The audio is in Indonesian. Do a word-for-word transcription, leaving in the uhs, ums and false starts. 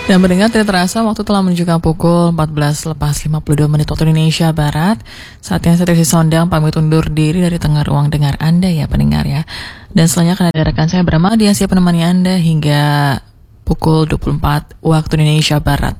Dan mendengar tidak terasa waktu telah menunjukkan pukul empat belas lepas lima puluh dua menit waktu Indonesia Barat. Saatnya saya Triksi Sondang pamit undur diri dari tengah ruang dengar Anda ya pendengar ya. Dan selanjutnya akan ada rekan saya Brahma dia siap menemani Anda hingga pukul dua puluh empat waktu Indonesia Barat.